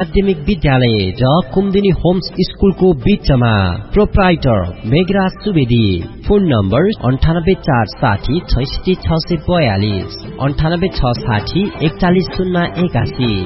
माध्यमिक विद्यालय र कुमुदिनी होम्स स्कुलको बीचमा। Proprietor Meghraj Subedi. Phone number 9846606642 9846604181।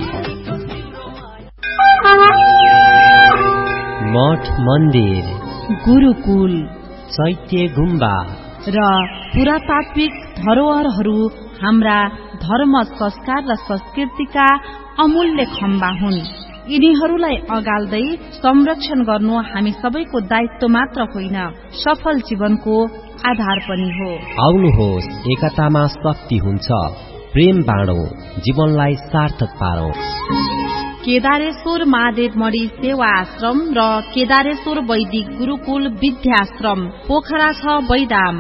मठ मन्दिर, गुरुकुल, चैत्य गुम्बा र पुरातात्विक धरोहरहरू हाम्रा धर्म, संस्कार र संस्कृतिका अमूल्य खम्बा हुन्। यिनीहरूलाई अगाल्दै संरक्षण गर्नु हामी सबैको दायित्व मात्र होइन, सफल जीवनको आधार पनि हो। आउनुहोस्, एकतामा शक्ति हुन्छ। प्रेम बाँडौं, जीवनलाई सार्थक पारौं। केदारेश्वर महादेव मणि सेवा आश्रम र केदारेश्वर वैदिक गुरुकुल विद्याश्रम, पोखरा 6 बैदाम।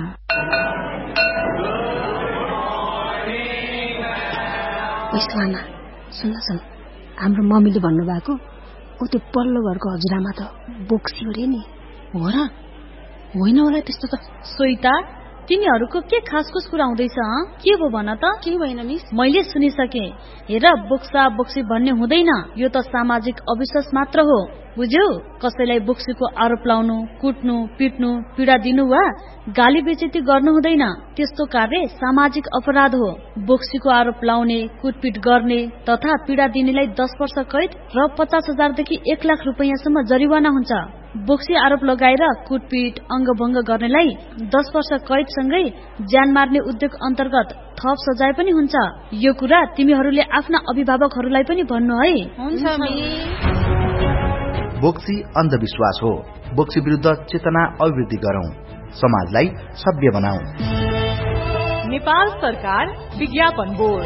सुन हाम्रो मम्मीले भन्नुभएको ऊ त्यो पल्लो घरको हजुरआमा त बोक्सी हो रे नि। हो र? होइन होला त्यस्तो त। सोइता, तिनीहरूको के खासखुस कुरा हुँदैछ? के हो भन त? के भएन मिस? मैले सुनिसके। हेर, बोक्सा बोक्सी भन्ने हुँदैन, यो त सामाजिक अविश्वास मात्र हो, बुझ्यौ? कसैलाई बोक्सीको आरोप लाउनु, कुट्नु, पिट्नु, पीडा दिनु वा गाली बेइज्जती गर्नु हुँदैन। त्यस्तो कार्य सामाजिक अपराध हो। बोक्सीको आरोप लाउने, कुटपिट गर्ने तथा पीडा दिनेलाई 10 वर्ष कैद र 50,000 देखि 1 लाख रुपैयाँसम्म जरिवाना हुन्छ। बोक्सी आरोप लगाएर कुटपिट, अङ्गभङ्ग गर्नेलाई 10 वर्ष कैदसँगै ज्यान मार्ने उद्योग अन्तर्गत थप सजाय पनि हुन्छ। यो कुरा तिमीहरूले आफ्ना अभिभावकहरूलाई पनि भन्नु है। हुन्छ मिस। बोक्सी अन्धविश्वास हो। बोक्सी विरुद्ध चेतना अभिवृद्धि गरौं, समाजलाई सभ्य बनाऊ। नेपाल सरकार विज्ञापन बोर्ड।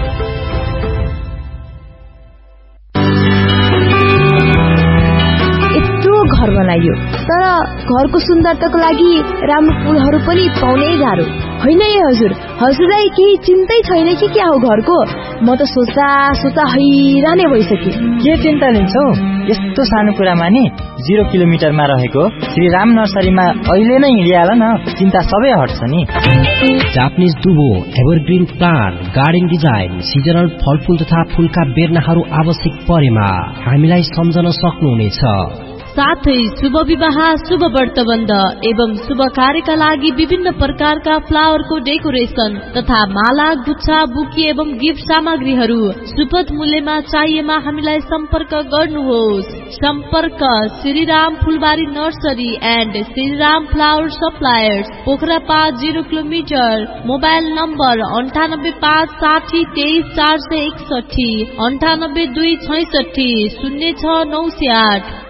घर बनाइयो, तर घरको सुन्दरताको लागि राम्रो फूलहरू पनि पाउनै गाह्रो होइन। ए हजुर, हजुरलाई केही चिन्तै छैन कि क्या हो घरको? म त सोच्दा हैरानै भइसके। के चिन्ता लिन्छौ? यस्तो सानो कुरामा नि 0 किलोमिटरमा रहेको श्रीराम नर्सरीमा अहिले नै हिँडिहाल न, चिन्ता सबै हट्छ नि। Japanese दुबो, evergreen plant, garden design, seasonal फलफूल तथा फूलका बेर्नाहरू आवश्यक परेमा हामीलाई सम्झन सक्नुहुनेछ। साथै शुभ विवाह, शुभ व्रतबन्ध एवं शुभ कार्यका लागि विभिन्न प्रकारका फ्लावरको डेकोरेसन तथा माला, गुच्छा, बुके एवं गिफ्ट सामग्रीहरू सुपथ मूल्यमा चाहिएमा हामीलाई सम्पर्क गर्नुहोस्। सम्पर्क श्रीराम फुलबारी nursery and Shriram flower suppliers, Pokhara 5 0 kilometre. Mobile number 9856032461, 9826606908।